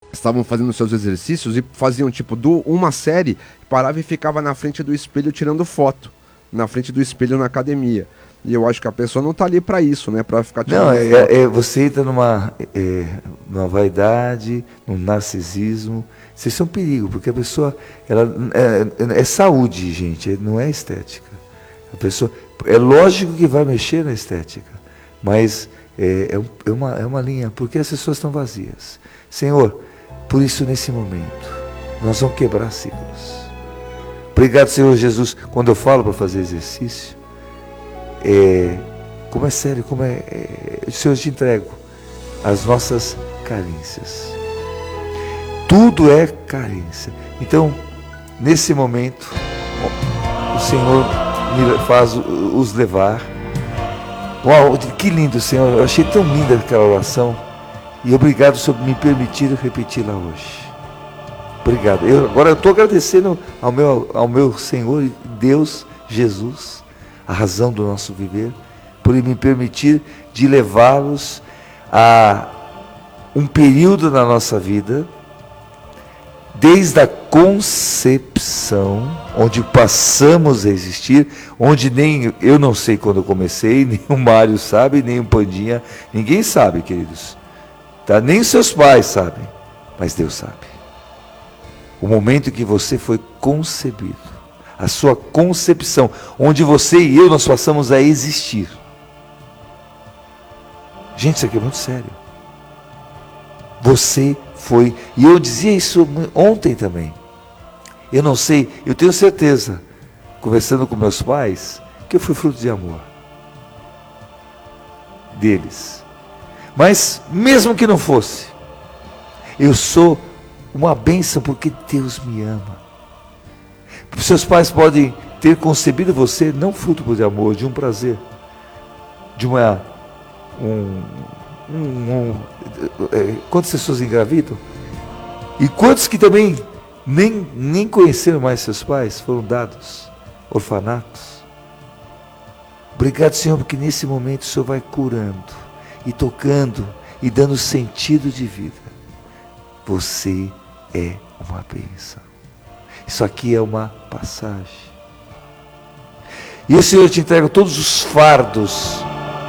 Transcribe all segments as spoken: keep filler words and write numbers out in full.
estavam fazendo seus exercícios e faziam tipo do, uma série, parava e ficava na frente do espelho tirando foto, na frente do espelho na academia. E eu acho que a pessoa não tá ali para isso, né? Para ficar tirando Não, foto. é, é, você entra numa, é, numa vaidade, num narcisismo. Isso é um perigo, porque a pessoa, ela, é, é saúde, gente, não é estética. A pessoa, é lógico que vai mexer na estética, mas é, é, uma, é uma linha, porque as pessoas estão vazias. Senhor, por isso nesse momento, nós vamos quebrar ciclos. Obrigado, Senhor Jesus, quando eu falo para fazer exercício, É, como é sério, como é, é, Senhor, eu te entrego as nossas carências. Tudo é carência. Então, nesse momento, o Senhor me faz os levar. Uau, que lindo, Senhor. Eu achei tão linda aquela oração. E obrigado, Senhor, por me permitir repeti-la hoje. Obrigado. Eu, agora eu estou agradecendo ao meu, ao meu Senhor, Deus, Jesus, a razão do nosso viver, por me permitir de levá-los a um período na nossa vida, desde a concepção, onde passamos a existir, onde nem eu não sei quando eu comecei, nem o Mário sabe, nem o Pandinha, ninguém sabe, queridos, tá? Nem os seus pais sabem, mas Deus sabe. O momento que você foi concebido, a sua concepção, onde você e eu nós passamos a existir. Gente, isso aqui é muito sério. Você foi, e eu dizia isso ontem também. Eu não sei, eu tenho certeza, conversando com meus pais, que eu fui fruto de amor deles. Mas mesmo que não fosse, eu sou uma bênção porque Deus me ama. Seus pais podem ter concebido você não fruto de amor, de um prazer, de uma um, um, um é, quantas pessoas engravidam? E quantos que também nem, nem conheceram mais seus pais, foram dados orfanatos? Obrigado, Senhor, porque nesse momento o Senhor vai curando e tocando e dando sentido de vida. Você é uma bênção. Isso aqui é uma passagem. E o Senhor te entrega todos os fardos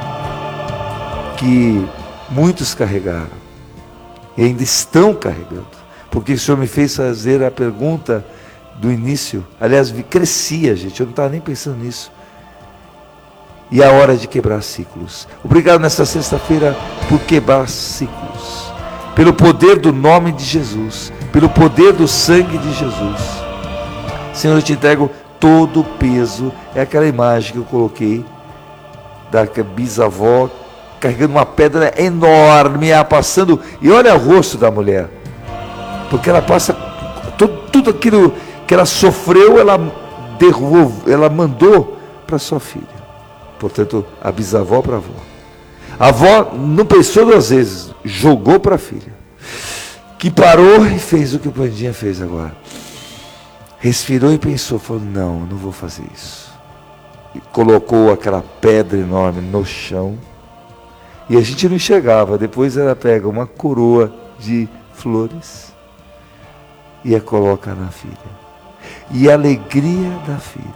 que muitos carregaram e ainda estão carregando. Porque o Senhor me fez fazer a pergunta do início. Aliás, crescia, gente, eu não estava nem pensando nisso. E a hora de quebrar ciclos. Obrigado nesta sexta-feira por quebrar ciclos. Pelo poder do nome de Jesus. Pelo poder do sangue de Jesus. Senhor, eu te entrego todo o peso. É aquela imagem que eu coloquei da bisavó carregando uma pedra enorme, passando, e olha o rosto da mulher, porque ela passa tudo, tudo aquilo que ela sofreu, ela derrubou, ela mandou para sua filha. Portanto, a bisavó para a avó. A avó não pensou duas vezes, jogou para a filha, que parou e fez o que o Pandinha fez agora. Respirou e pensou, falou, não, não vou fazer isso. E colocou aquela pedra enorme no chão, e a gente não enxergava. Depois ela pega uma coroa de flores e a coloca na filha. E a alegria da filha.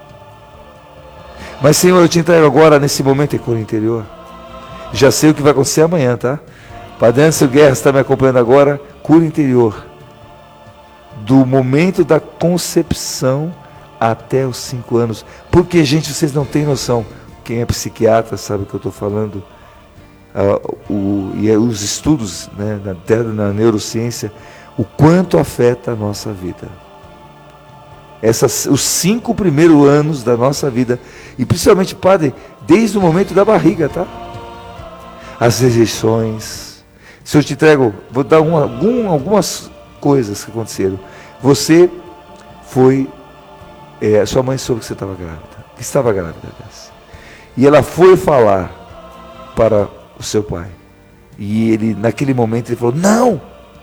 Mas, Senhor, eu te entrego agora, nesse momento, em cura interior. Já sei o que vai acontecer amanhã, tá? Padre Anderson Guerra está me acompanhando agora, cura interior. Do momento da concepção até os cinco anos. Porque, gente, vocês não têm noção. Quem é psiquiatra sabe o que eu estou falando. Uh, o, e os estudos, né, na, na neurociência, o quanto afeta a nossa vida. Essas, os cinco primeiros anos da nossa vida, e principalmente, padre, desde o momento da barriga, tá? As rejeições. Se eu te entrego, vou dar um, algum, algumas coisas que aconteceram. Você foi, é, sua mãe soube que você estava grávida, que estava grávida, aliás. E ela foi falar para o seu pai. E ele, naquele momento, ele falou, não!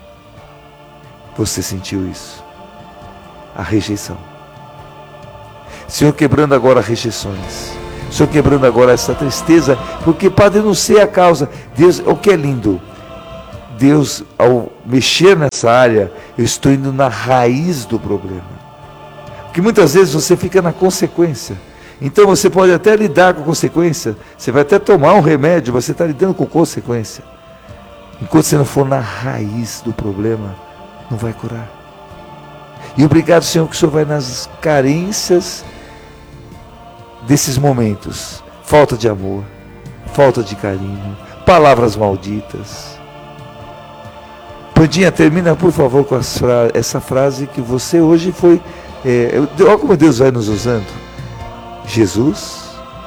Você sentiu isso. A rejeição. Senhor, quebrando agora rejeições. Senhor, quebrando agora essa tristeza. Porque, padre, eu não sei a causa. Deus, o que é lindo? Deus, ao mexer nessa área, eu estou indo na raiz do problema. Porque muitas vezes você fica na consequência. Então você pode até lidar com consequência, você vai até tomar um remédio, você está lidando com consequência. Enquanto você não for na raiz do problema, não vai curar. E obrigado, Senhor, que o Senhor vai nas carências desses momentos. Falta de amor, falta de carinho, palavras malditas. Pandinha, termina por favor com as fra- essa frase que você hoje foi... É, olha como Deus vai nos usando. Jesus.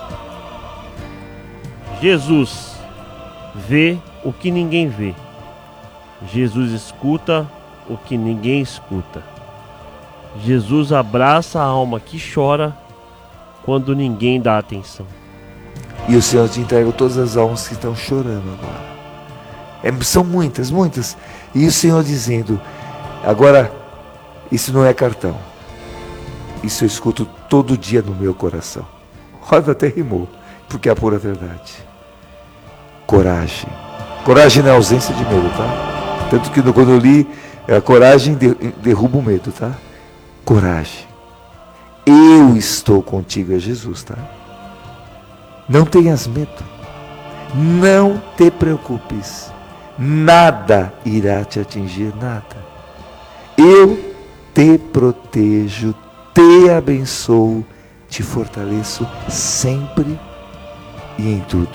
Jesus vê o que ninguém vê. Jesus escuta o que ninguém escuta. Jesus abraça a alma que chora quando ninguém dá atenção. E o Senhor te entrega todas as almas que estão chorando agora. É, são muitas, muitas. E o Senhor dizendo, agora, isso não é cartão. Isso eu escuto todo dia no meu coração. Olha, até rimou, porque é a pura verdade. Coragem. Coragem não é ausência de medo, tá? Tanto que quando eu li, a coragem derruba o medo, tá? Coragem. Eu estou contigo, é Jesus, tá? Não tenhas medo. Não te preocupes. Nada irá te atingir, nada. Eu te protejo, te abençoo, te fortaleço sempre e em tudo.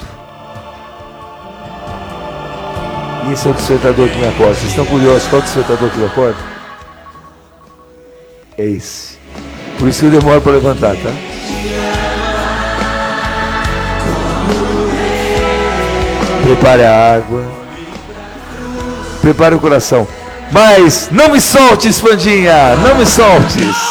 E esse é o despertador que me acorda. Vocês estão curiosos qual é o despertador que me acorda? É esse. Por isso que eu demoro para levantar, tá? Prepare a água. Prepare o coração. Mas não me soltes, Pandinha! Não me soltes!